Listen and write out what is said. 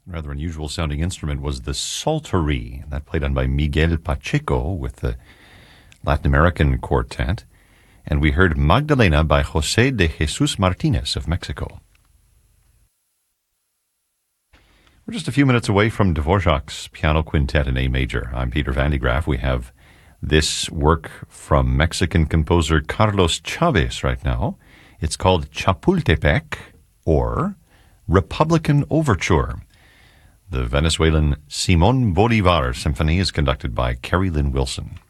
rather unusual sounding instrument was the psaltery, that played on by Miguel Pacheco with the Latin American quartet. And we heard Magdalena by José de Jesus Martinez of Mexico. We're just a few minutes away from Dvorak's Piano Quintet in A major. I'm Peter Van de Graaff. We have this work from Mexican composer Carlos Chavez right now. It's called Chapultepec, or Republican Overture. The Venezuelan Simón Bolívar Symphony is conducted by Carrie Lynn Wilson.